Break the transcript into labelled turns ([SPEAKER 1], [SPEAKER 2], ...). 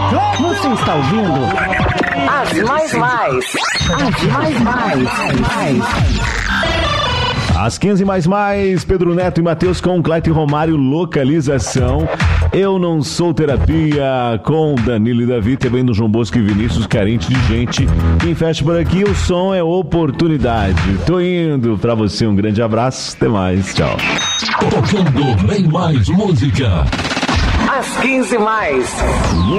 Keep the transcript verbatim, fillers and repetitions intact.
[SPEAKER 1] Você está ouvindo As Mais Mais. As Mais Mais. mais.
[SPEAKER 2] Às quinze mais mais, Pedro Neto e Matheus com Cleiton Romário, Localização. Eu Não Sou Terapia, com Danilo e Davi, também no João Bosco e Vinícius, Carente de Gente. Quem fecha por aqui, o som é Oportunidade. Tô indo pra você, um grande abraço, até mais, tchau.
[SPEAKER 3] Tocando bem mais música.
[SPEAKER 1] Às quinze mais.